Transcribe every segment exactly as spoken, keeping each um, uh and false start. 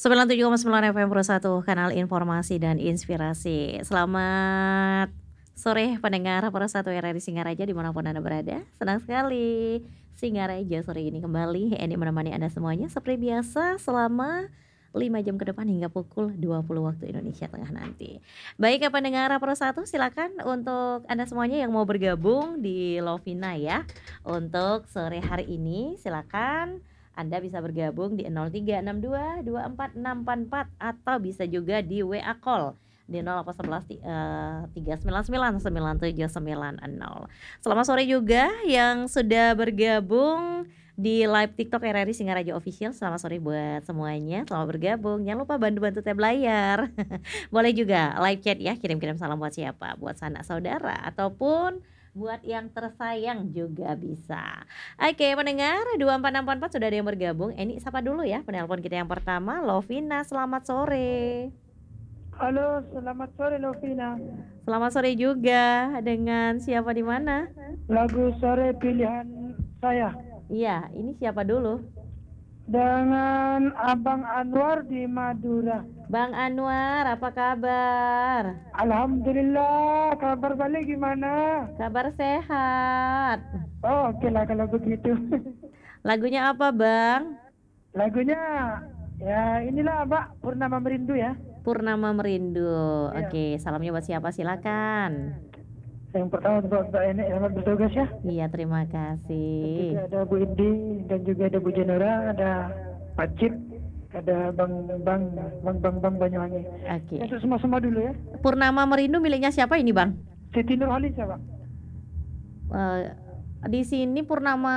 sembilan puluh tujuh koma sembilan F M Pro satu, kanal informasi dan inspirasi. Selamat sore pendengar Pro satu R R I Singaraja dimanapun Anda berada. Senang sekali Singaraja sore ini kembali Eni menemani Anda semuanya seperti biasa selama lima jam ke depan hingga pukul dua puluh waktu Indonesia Tengah nanti. Baik ya pendengar Pro satu, silakan untuk Anda semuanya yang mau bergabung di Lovina ya. Untuk sore hari ini silakan Anda bisa bergabung di nol tiga enam dua dua empat enam empat empat atau bisa juga di W A call di nol delapan satu satu tiga sembilan sembilan sembilan tujuh sembilan nol. Selamat sore juga yang sudah bergabung di live TikTok R R I Singaraja Official. Selamat sore buat semuanya, selamat bergabung. Jangan lupa bantu-bantu tab layar. Boleh juga live chat ya, kirim-kirim salam buat siapa? Buat sanak saudara ataupun buat yang tersayang juga bisa. Oke pendengar dua empat enam empat empat sudah ada yang bergabung. Eni sapa dulu ya penelpon kita yang pertama, Lovina, selamat sore. Halo, selamat sore Lovina. Selamat sore juga, dengan siapa di mana? Lagu sore pilihan saya. Iya, ini siapa dulu? Dengan Abang Anwar di Madura. Bang Anwar, apa kabar? Alhamdulillah, kabar balik gimana? Kabar sehat. Oh, oke lah kalau begitu. Lagunya apa Bang? Lagunya ya inilah Mbak, Purnama Merindu ya. Purnama Merindu. Iya. Oke, salamnya buat siapa silakan. Yang pertama buat Mbak Eni, selamat bertugas ya. Iya, terima Dan kasih. juga ada Bu Indi dan juga ada Bu Jenora, ada Pak Cip, ada Bang Bang Bang Bang Bang Banyuwangi. Oke. Untuk semua-semua dulu ya. Purnama Merindu miliknya siapa ini Bang? Siti Nurhaliza Pak. Eh, di sini Purnama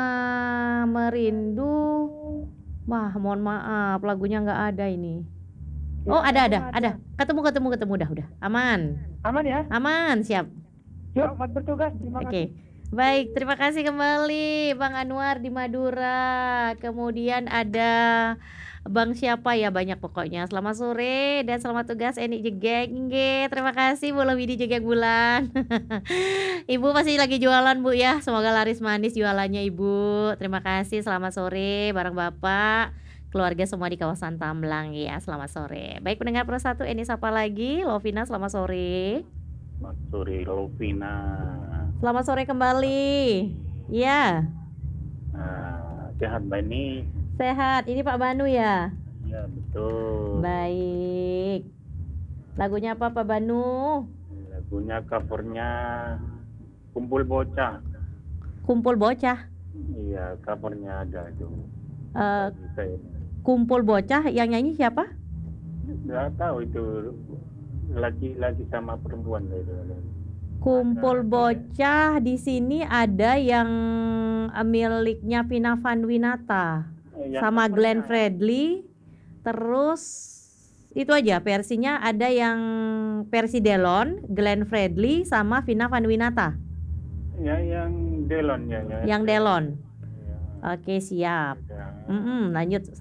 Merindu. Wah, mohon maaf, lagunya nggak ada ini. Oh, ada ada ada. Ketemu ketemu ketemu udah udah. Aman. Aman ya? Aman, siap. Yuk, selamat bertugas. Terima Oke. kasih. Baik, terima kasih kembali Bang Anwar di Madura. Kemudian ada Bang siapa ya, banyak pokoknya. Selamat sore dan selamat tugas Eni Jegek. Nggih, terima kasih Bu Lewidi Jegek Bulan. Ibu pasti lagi jualan Bu ya. Semoga laris manis jualannya Ibu. Terima kasih. Selamat sore bareng Bapak, keluarga semua di kawasan Tamlang ya. Selamat sore. Baik pendengar Pro satu, Eni sapa lagi. Lovina, selamat sore. Selamat sore Lovina. Selamat sore kembali. Iya. Nah, sehat Mbak Eni? Sehat. Ini Pak Banu ya? Iya betul. Baik. Lagunya apa Pak Banu? Lagunya covernya Kumpul Bocah. Kumpul Bocah. Iya, covernya ada tuh. Eh, Saya Kumpul Bocah yang nyanyi siapa? nggak tahu itu laki-laki sama perempuan itu. Kumpul Bocah di sini ada yang eh, miliknya Vina Vanwinata Yang sama covernya- Glenn Fredly. Terus itu aja versinya, ada yang versi Delon, Glenn Fredly sama Vina Vanwinata. Ya, yang Delon ya. ya. Yang Delon. Ya, Oke, siap. ya. Mm-mm, lanjut.